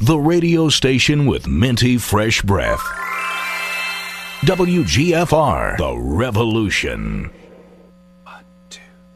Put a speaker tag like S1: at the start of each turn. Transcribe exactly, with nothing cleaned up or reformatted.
S1: the radio station with minty fresh breath. W G F R, The Revolution.